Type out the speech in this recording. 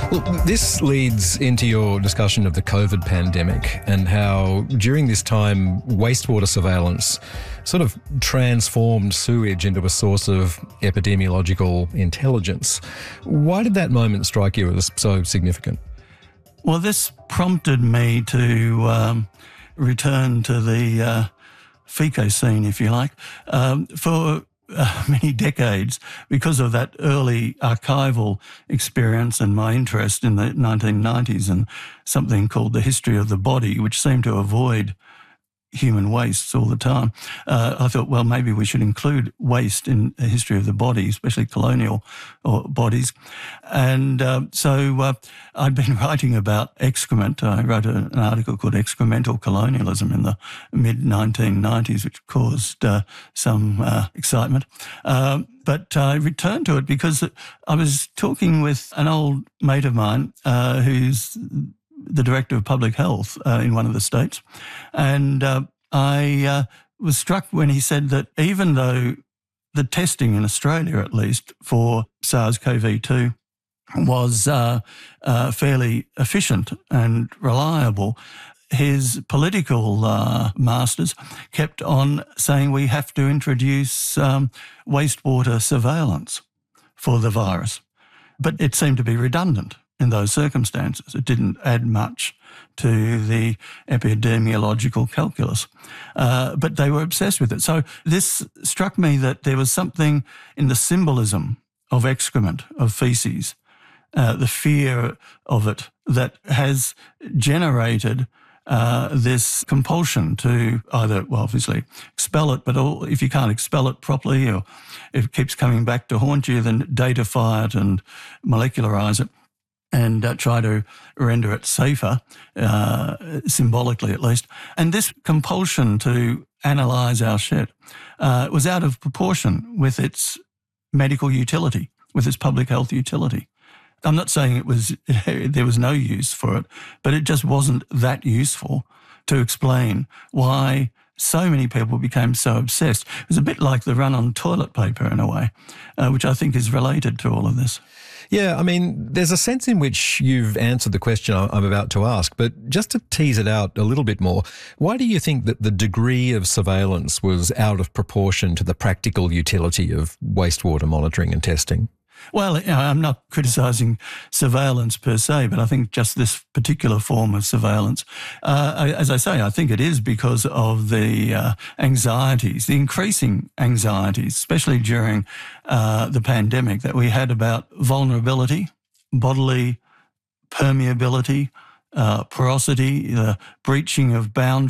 Well, this leads into your discussion of the COVID pandemic and how during this time wastewater surveillance sort of transformed sewage into a source of epidemiological intelligence. Why did that moment strike you as so significant? Well, this prompted me to return to the feco scene, if you like, for many decades because of that early archival experience and my interest in the 1990s and something called the history of the body, which seemed to avoid human wastes all the time. I thought, well, maybe we should include waste in the history of the body, especially colonial bodies. And so I'd been writing about excrement. I wrote an article called Excremental Colonialism in the mid-1990s, which caused some excitement. But I returned to it because I was talking with an old mate of mine who's the director of public health in one of the states. And I was struck when he said that even though the testing in Australia, at least, for SARS-CoV-2 was fairly efficient and reliable, his political masters kept on saying we have to introduce wastewater surveillance for the virus. But it seemed to be redundant in those circumstances. It didn't add much to the epidemiological calculus. But they were obsessed with it. So this struck me that there was something in the symbolism of excrement, of faeces, the fear of it, that has generated this compulsion to either, well, obviously expel it, but if you can't expel it properly or if it keeps coming back to haunt you, then datafy it and molecularize it and try to render it safer, symbolically at least. And this compulsion to analyse our shit was out of proportion with its medical utility, with its public health utility. I'm not saying there was no use for it, but it just wasn't that useful to explain why so many people became so obsessed. It was a bit like the run on toilet paper in a way, which I think is related to all of this. Yeah, I mean, there's a sense in which you've answered the question I'm about to ask, but just to tease it out a little bit more, why do you think that the degree of surveillance was out of proportion to the practical utility of wastewater monitoring and testing? Well, I'm not criticising surveillance per se, but I think just this particular form of surveillance, as I say, I think it is because of the anxieties, the increasing anxieties, especially during the pandemic, that we had about vulnerability, bodily permeability, porosity, the breaching of boundaries.